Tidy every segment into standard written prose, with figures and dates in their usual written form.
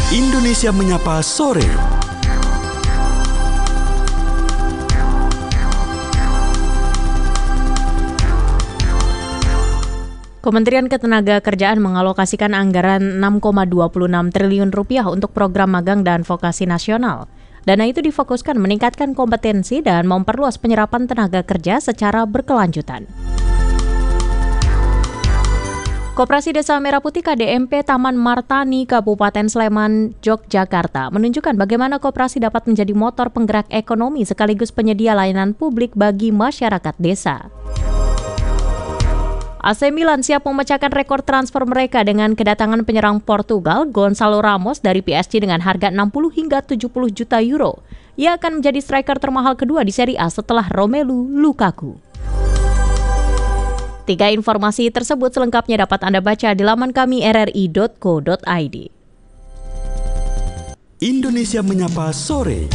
Indonesia Menyapa Sore. Kementerian Ketenagakerjaan mengalokasikan anggaran 6,26 triliun rupiah untuk program magang dan vokasi nasional. Dana itu difokuskan meningkatkan kompetensi dan memperluas penyerapan tenaga kerja secara berkelanjutan. Koperasi Desa Merah Putih KDMP Taman Martani, Kabupaten Sleman, Yogyakarta menunjukkan bagaimana koperasi dapat menjadi motor penggerak ekonomi sekaligus penyedia layanan publik bagi masyarakat desa. AC Milan siap memecahkan rekor transfer mereka dengan kedatangan penyerang Portugal Gonçalo Ramos dari PSG dengan harga 60 hingga 70 juta euro. Ia akan menjadi striker termahal kedua di Serie A setelah Romelu Lukaku. 3 informasi tersebut selengkapnya dapat Anda baca di laman kami rri.co.id. Indonesia Menyapa Sore.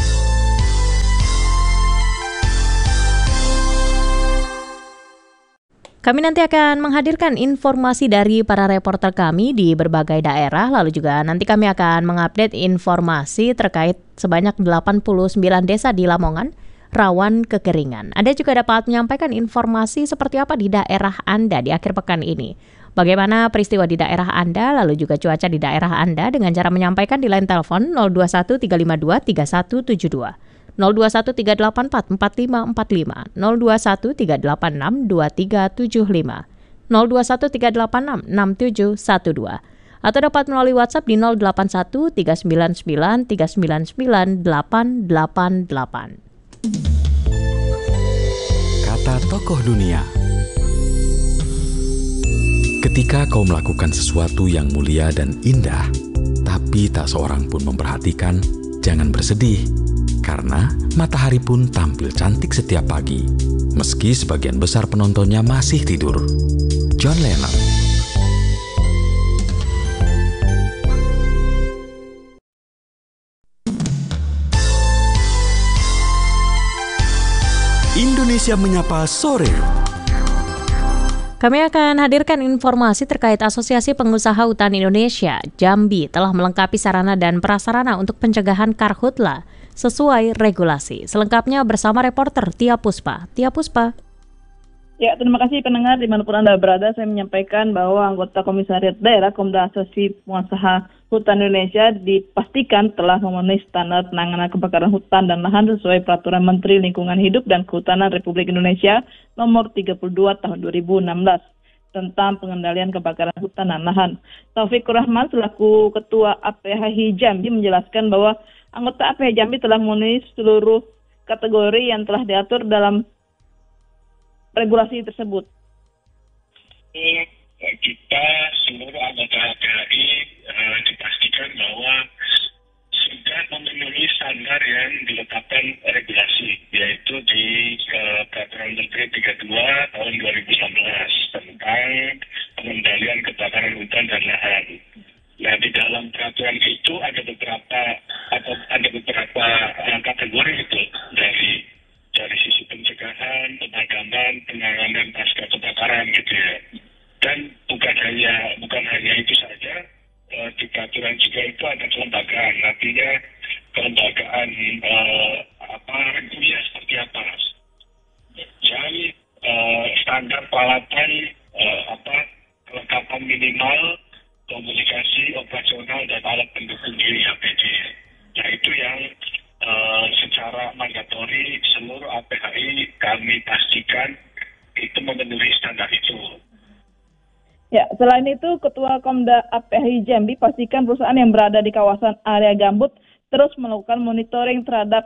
Kami nanti akan menghadirkan informasi dari para reporter kami di berbagai daerah, lalu juga nanti kami akan mengupdate informasi terkait sebanyak 89 desa di Lamongan rawan kekeringan. Anda juga dapat menyampaikan informasi seperti apa di daerah Anda di akhir pekan ini. Bagaimana peristiwa di daerah Anda, lalu juga cuaca di daerah Anda dengan cara menyampaikan di line telepon 021 352 3172. 021 384 4545, 021 386 2375, 021 386 6712, atau dapat melalui WhatsApp di 081 399 399 888. Kata tokoh dunia. Ketika kau melakukan sesuatu yang mulia dan indah, tapi tak seorang pun memperhatikan, jangan bersedih. Karena matahari pun tampil cantik setiap pagi, meski sebagian besar penontonnya masih tidur. John Lennon. Indonesia Menyapa Sore. Kami akan hadirkan informasi terkait Asosiasi Pengusaha Hutan Indonesia, Jambi, telah melengkapi sarana dan prasarana untuk pencegahan karhutla sesuai regulasi. Selengkapnya bersama reporter Tia Puspa. Tia Puspa. Ya, terima kasih pendengar dimanapun Anda berada. Saya menyampaikan bahwa anggota Komisariat Daerah Komda Asosiasi Pengusaha Hutan Indonesia dipastikan telah memenuhi standar penanganan kebakaran hutan dan lahan sesuai Peraturan Menteri Lingkungan Hidup dan Kehutanan Republik Indonesia Nomor 32 Tahun 2016 tentang pengendalian kebakaran hutan dan lahan. Taufikur Rahman selaku Ketua APHI Jambi menjelaskan bahwa anggota APHI Jambi telah memenuhi seluruh kategori yang telah diatur dalam regulasi tersebut. Kita seluruh anggota APHI dipastikan bahwa sudah memenuhi standar yang ditetapkan regulasi, yaitu di Peraturan Menteri 32 tahun 2016 tentang pengendalian kebakaran hutan dan lahan. Nah, di dalam peraturan itu ada beberapa kategori itu dari sisi pencegahan, pemadaman, penanganan pasca kebakaran gitu ya. Dan bukan hanya itu saja, di peraturan juga itu ada kelembagaan, artinya kelembagaan regulasinya seperti apa. Dan standar peralatan kelengkapan minimal komunikasi operasional dan alat pendukung diri APD. Nah, itu yang secara mandatori seluruh APHI kami pastikan itu memenuhi standar itu. Ya, selain itu Ketua Komda APHI Jambi pastikan perusahaan yang berada di kawasan area gambut terus melakukan monitoring terhadap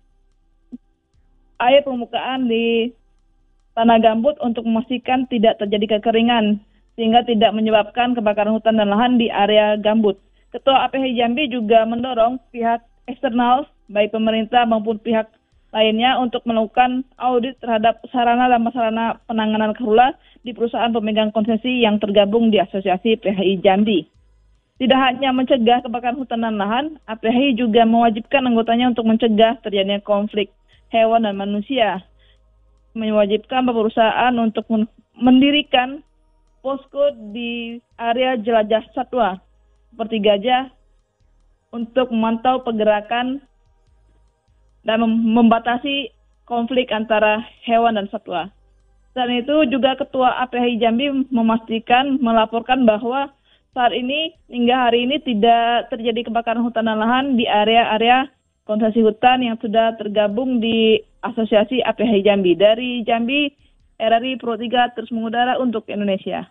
air permukaan di tanah gambut untuk memastikan tidak terjadi kekeringan sehingga tidak menyebabkan kebakaran hutan dan lahan di area gambut. Ketua APHI Jambi juga mendorong pihak eksternal baik pemerintah maupun pihak lainnya untuk melakukan audit terhadap sarana dan prasarana penanganan karhutla di perusahaan pemegang konsesi yang tergabung di Asosiasi PHI Jambi. Tidak hanya mencegah kebakaran hutan dan lahan, APHI juga mewajibkan anggotanya untuk mencegah terjadinya konflik hewan dan manusia. Mewajibkan perusahaan untuk mendirikan posko di area jelajah satwa seperti gajah, untuk memantau pergerakan dan membatasi konflik antara hewan dan satwa. Selain itu juga Ketua APHI Jambi melaporkan bahwa saat ini hingga hari ini tidak terjadi kebakaran hutan dan lahan di area-area konsesi hutan yang sudah tergabung di Asosiasi APHI Jambi. Dari Jambi, RRI Pro 3 terus mengudara untuk Indonesia.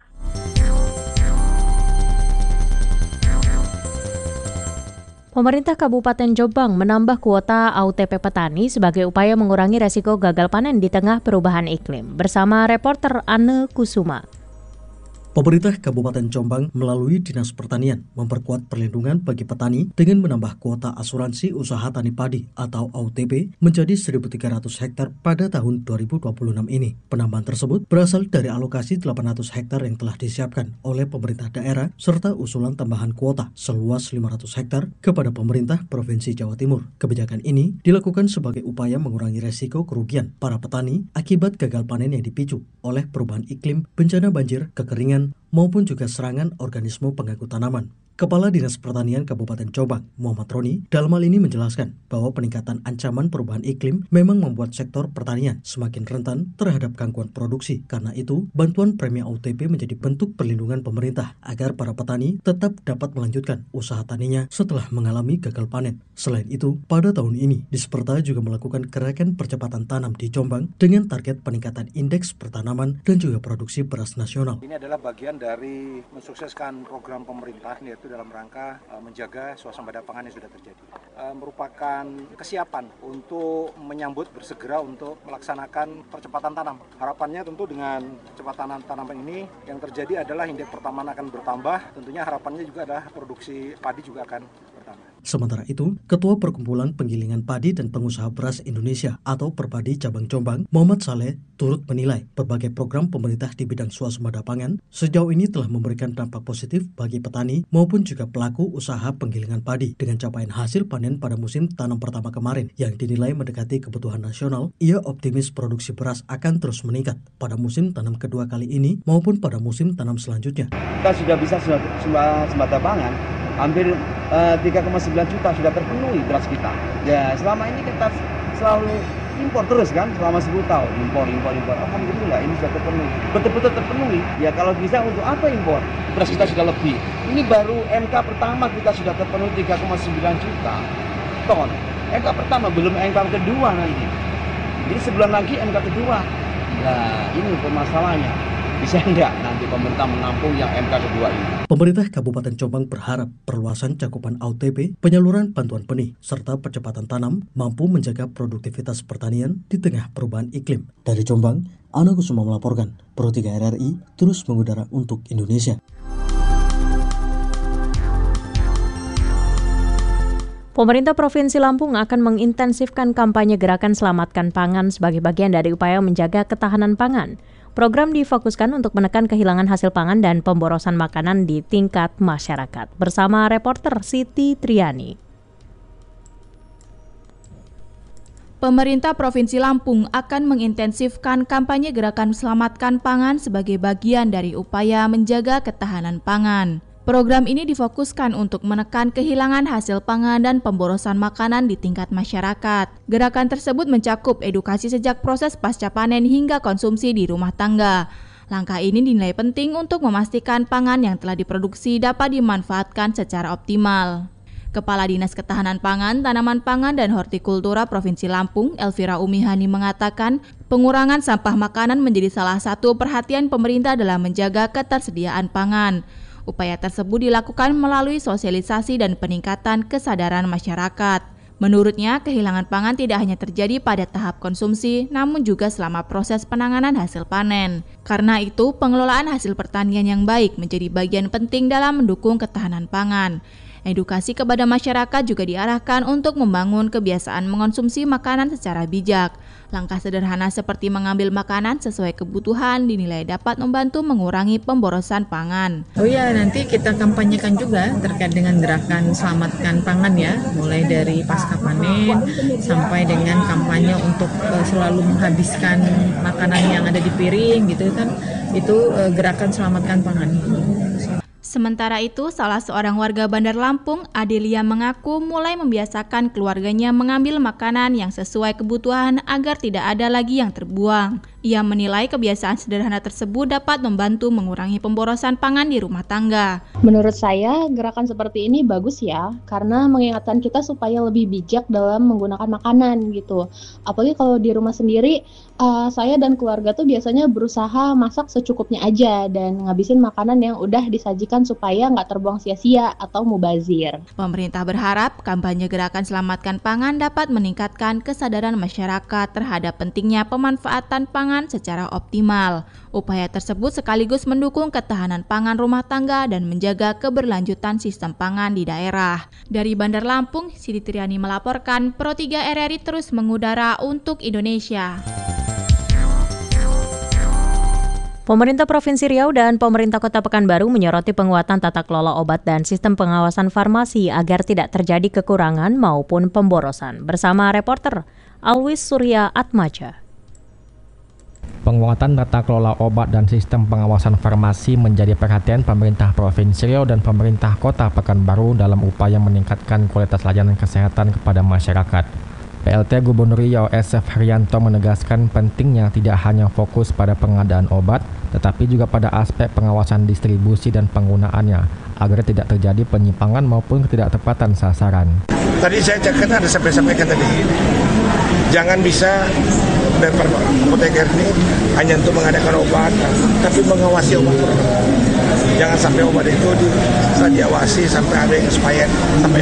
Pemerintah Kabupaten Jombang menambah kuota AUTP petani sebagai upaya mengurangi resiko gagal panen di tengah perubahan iklim. Bersama reporter Anne Kusuma. Pemerintah Kabupaten Jombang melalui Dinas Pertanian memperkuat perlindungan bagi petani dengan menambah kuota asuransi usaha tani padi atau AUTP menjadi 1.300 hektar pada tahun 2026 ini. Penambahan tersebut berasal dari alokasi 800 hektar yang telah disiapkan oleh pemerintah daerah serta usulan tambahan kuota seluas 500 hektar kepada pemerintah Provinsi Jawa Timur. Kebijakan ini dilakukan sebagai upaya mengurangi resiko kerugian para petani akibat gagal panen yang dipicu oleh perubahan iklim, bencana banjir, kekeringan, maupun juga serangan organisme pengganggu tanaman. Kepala Dinas Pertanian Kabupaten Jombang, Muhammad Roni, dalam hal ini menjelaskan bahwa peningkatan ancaman perubahan iklim memang membuat sektor pertanian semakin rentan terhadap gangguan produksi. Karena itu, bantuan premi AUTP menjadi bentuk perlindungan pemerintah agar para petani tetap dapat melanjutkan usaha taninya setelah mengalami gagal panen. Selain itu, pada tahun ini, Disperta juga melakukan gerakan percepatan tanam di Jombang dengan target peningkatan indeks pertanaman dan juga produksi beras nasional. Ini adalah bagian dari mensukseskan program pemerintah, yaitu dalam rangka menjaga suasana pangan yang sudah terjadi. Merupakan kesiapan untuk menyambut bersegera untuk melaksanakan percepatan tanam. Harapannya tentu dengan percepatan tanaman ini yang terjadi adalah indeks pertanaman akan bertambah. Tentunya harapannya juga adalah produksi padi juga akan bertambah. Sementara itu, Ketua Perkumpulan Penggilingan Padi dan Pengusaha Beras Indonesia atau Perpadi Cabang Jombang, Muhammad Saleh, turut menilai berbagai program pemerintah di bidang swasembada pangan sejauh ini telah memberikan dampak positif bagi petani maupun juga pelaku usaha penggilingan padi. Dengan capaian hasil panen pada musim tanam pertama kemarin yang dinilai mendekati kebutuhan nasional, ia optimis produksi beras akan terus meningkat pada musim tanam kedua kali ini maupun pada musim tanam selanjutnya. Kita sudah bisa swasembada pangan, hampir 3,9 juta sudah terpenuhi beras kita. Ya, selama ini kita selalu impor terus kan, selama 10 tahun impor. Alhamdulillah ini sudah terpenuhi, betul-betul terpenuhi. Ya kalau bisa untuk apa impor? Beras kita sudah lebih. Ini baru MK pertama kita sudah terpenuhi 3,9 juta ton. MK pertama, belum MK kedua nanti. Jadi sebulan lagi MK kedua. Nah ini permasalahannya. Bisa enggak nanti pemerintah menampung yang MK kedua ini? Pemerintah Kabupaten Jombang berharap perluasan cakupan AUTP, penyaluran bantuan benih, serta percepatan tanam mampu menjaga produktivitas pertanian di tengah perubahan iklim. Dari Jombang, Anne Kusuma melaporkan, Pro 3 RRI terus mengudara untuk Indonesia. Pemerintah Provinsi Lampung akan mengintensifkan kampanye gerakan Selamatkan Pangan sebagai bagian dari upaya menjaga ketahanan pangan. Program difokuskan untuk menekan kehilangan hasil pangan dan pemborosan makanan di tingkat masyarakat. Bersama reporter Siti Triani. Pemerintah Provinsi Lampung akan mengintensifkan kampanye gerakan Selamatkan Pangan sebagai bagian dari upaya menjaga ketahanan pangan. Program ini difokuskan untuk menekan kehilangan hasil pangan dan pemborosan makanan di tingkat masyarakat. Gerakan tersebut mencakup edukasi sejak proses pasca panen hingga konsumsi di rumah tangga. Langkah ini dinilai penting untuk memastikan pangan yang telah diproduksi dapat dimanfaatkan secara optimal. Kepala Dinas Ketahanan Pangan, Tanaman Pangan, dan Hortikultura Provinsi Lampung, Elvira Umihani mengatakan, pengurangan sampah makanan menjadi salah satu perhatian pemerintah dalam menjaga ketersediaan pangan. Upaya tersebut dilakukan melalui sosialisasi dan peningkatan kesadaran masyarakat. Menurutnya, kehilangan pangan tidak hanya terjadi pada tahap konsumsi, namun juga selama proses penanganan hasil panen. Karena itu, pengelolaan hasil pertanian yang baik menjadi bagian penting dalam mendukung ketahanan pangan. Edukasi kepada masyarakat juga diarahkan untuk membangun kebiasaan mengonsumsi makanan secara bijak. Langkah sederhana seperti mengambil makanan sesuai kebutuhan dinilai dapat membantu mengurangi pemborosan pangan. Oh ya, nanti kita kampanyekan juga terkait dengan gerakan Selamatkan Pangan ya, mulai dari pasca panen sampai dengan kampanye untuk selalu menghabiskan makanan yang ada di piring gitu kan, itu gerakan Selamatkan Pangan. Sementara itu, salah seorang warga Bandar Lampung, Adelia, mengaku mulai membiasakan keluarganya mengambil makanan yang sesuai kebutuhan agar tidak ada lagi yang terbuang. Ia menilai kebiasaan sederhana tersebut dapat membantu mengurangi pemborosan pangan di rumah tangga. Menurut saya, gerakan seperti ini bagus ya, karena mengingatkan kita supaya lebih bijak dalam menggunakan makanan gitu. Apalagi kalau di rumah sendiri, saya dan keluarga tuh biasanya berusaha masak secukupnya aja dan ngabisin makanan yang udah disajikan supaya nggak terbuang sia-sia atau mubazir. Pemerintah berharap kampanye gerakan selamatkan pangan dapat meningkatkan kesadaran masyarakat terhadap pentingnya pemanfaatan pangan secara optimal. Upaya tersebut sekaligus mendukung ketahanan pangan rumah tangga dan menjaga keberlanjutan sistem pangan di daerah. Dari Bandar Lampung, Siti Triani melaporkan, Pro 3 RRI terus mengudara untuk Indonesia. Pemerintah Provinsi Riau dan pemerintah Kota Pekanbaru menyoroti penguatan tata kelola obat dan sistem pengawasan farmasi agar tidak terjadi kekurangan maupun pemborosan. Bersama reporter Alwis Surya Atmaja. Penguatan tata kelola obat dan sistem pengawasan farmasi menjadi perhatian pemerintah Provinsi Riau dan pemerintah Kota Pekanbaru dalam upaya meningkatkan kualitas layanan kesehatan kepada masyarakat. PLT Gubernur Riau SF Haryanto menegaskan pentingnya tidak hanya fokus pada pengadaan obat, tetapi juga pada aspek pengawasan distribusi dan penggunaannya, agar tidak terjadi penyimpangan maupun ketidaktepatan sasaran. Tadi saya ada sampaikan tadi, jangan bisa apoteker ini hanya untuk mengadakan obat, tapi mengawasi obat. Jangan sampai obat itu diawasi sampai ada yang expired, sampai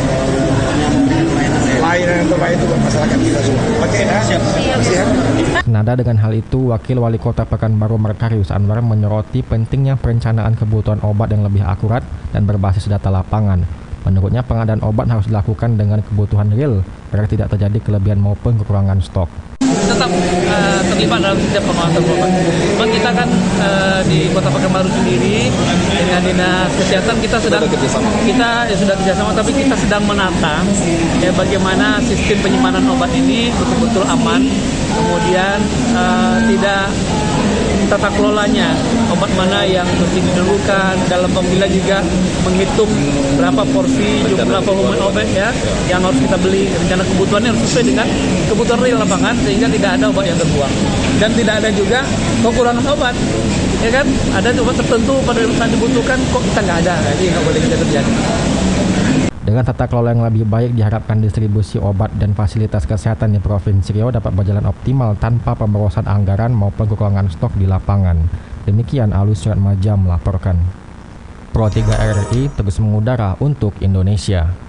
layanan terbaik itu masyarakat kita semua. Oke, siap. Senada dengan hal itu, Wakil Wali Kota Pekanbaru Merkarius Anwar menyoroti pentingnya perencanaan kebutuhan obat yang lebih akurat dan berbasis data lapangan. Menurutnya, pengadaan obat harus dilakukan dengan kebutuhan real agar tidak terjadi kelebihan maupun kekurangan stok. Tetap terlibat dalam setiap pengawasan obat. Memang kita kan di Kota Pekanbaru sendiri dengan Dinas Kesehatan kita sudah kerjasama, tapi kita sedang menata bagaimana sistem penyimpanan obat ini betul-betul aman, kemudian tidak tata kelolanya, obat mana yang mesti didahulukan, dalam pemilihan juga menghitung berapa porsi, jumlah volume obat yang harus kita beli, rencana kebutuhannya harus sesuai dengan kebutuhan real lapangan sehingga tidak ada obat yang terbuang dan tidak ada juga kekurangan obat, ya kan? Ada obat tertentu pada saat dibutuhkan kok kita nggak ada, jadi nggak boleh kita terjadi. Dengan tata kelola yang lebih baik, diharapkan distribusi obat dan fasilitas kesehatan di Provinsi Riau dapat berjalan optimal tanpa pemborosan anggaran maupun kekurangan stok di lapangan. Demikian Alwis Surya Atmaja melaporkan. Pro 3 RRI terus mengudara untuk Indonesia.